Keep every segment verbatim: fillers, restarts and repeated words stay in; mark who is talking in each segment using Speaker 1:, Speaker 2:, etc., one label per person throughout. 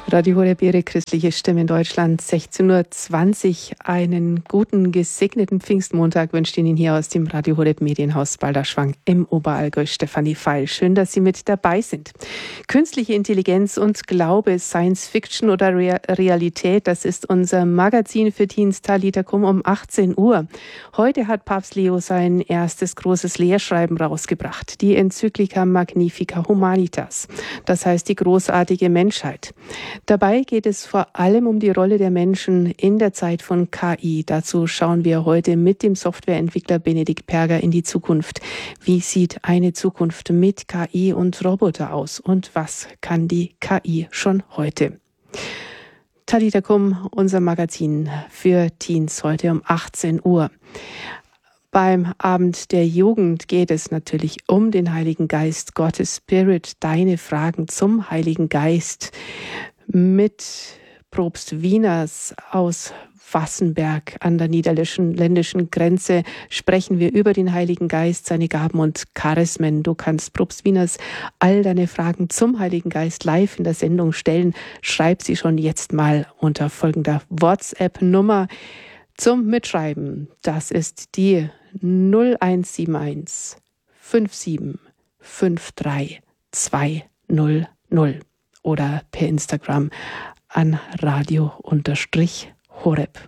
Speaker 1: Radio Horeb, Ihre christliche Stimme in Deutschland, sechzehn Uhr zwanzig. Einen guten, gesegneten Pfingstmontag wünscht Ihnen hier aus dem Radio Horeb Medienhaus Balderschwang im Oberallgäu Stefanie Feil. Schön, dass Sie mit dabei sind. Künstliche Intelligenz und Glaube, Science Fiction oder Re- Realität, das ist unser Magazin für Teens Talita Kum um achtzehn Uhr. Heute hat Papst Leo sein erstes großes Lehrschreiben rausgebracht, die Enzyklika Magnifica Humanitas, das heißt die großartige Menschheit. Dabei geht es vor allem um die Rolle der Menschen in der Zeit von K I. Dazu schauen wir heute mit dem Softwareentwickler Benedikt Perger in die Zukunft. Wie sieht eine Zukunft mit K I und Roboter aus? Und was kann die K I schon heute? Talita Kum, unser Magazin für Teens, heute um achtzehn Uhr. Beim Abend der Jugend geht es natürlich um den Heiligen Geist, Gottes Spirit, deine Fragen zum Heiligen Geist. Mit Propst Wieners aus Wassenberg an der niederländischen Grenze sprechen wir über den Heiligen Geist, seine Gaben und Charismen. Du kannst Propst Wieners all deine Fragen zum Heiligen Geist live in der Sendung stellen. Schreib sie schon jetzt mal unter folgender WhatsApp-Nummer zum Mitschreiben. Das ist die null eins sieben eins fünf sieben fünf drei zwei null null oder per Instagram an radio-horeb.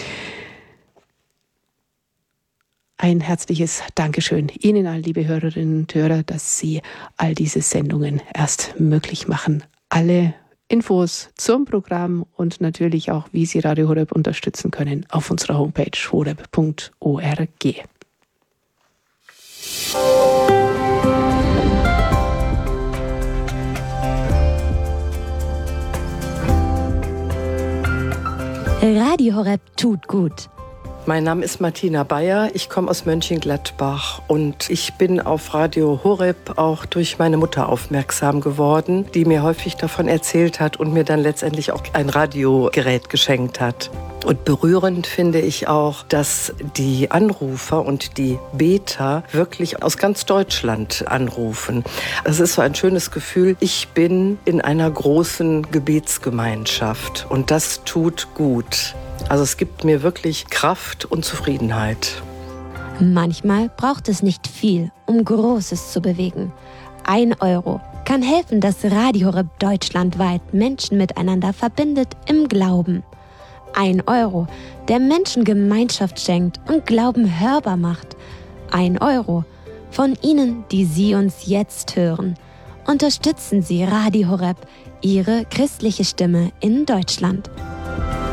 Speaker 1: Ein herzliches Dankeschön Ihnen allen, liebe Hörerinnen und Hörer, dass Sie all diese Sendungen erst möglich machen. Alle Infos zum Programm und natürlich auch, wie Sie Radio Horeb unterstützen können, auf unserer Homepage horeb punkt org.
Speaker 2: Radio Horeb tut gut.
Speaker 3: Mein Name ist Martina Bayer, ich komme aus Mönchengladbach und ich bin auf Radio Horeb auch durch meine Mutter aufmerksam geworden, die mir häufig davon erzählt hat und mir dann letztendlich auch ein Radiogerät geschenkt hat. Und berührend finde ich auch, dass die Anrufer und die Beter wirklich aus ganz Deutschland anrufen. Es ist so ein schönes Gefühl, ich bin in einer großen Gebetsgemeinschaft und das tut gut. Also es gibt mir wirklich Kraft und Zufriedenheit.
Speaker 2: Manchmal braucht es nicht viel, um Großes zu bewegen. Ein Euro kann helfen, dass Radio Horeb deutschlandweit Menschen miteinander verbindet im Glauben. Ein Euro, der Menschen Gemeinschaft schenkt und Glauben hörbar macht. Ein Euro von Ihnen, die Sie uns jetzt hören. Unterstützen Sie Radio Horeb, Ihre christliche Stimme in Deutschland.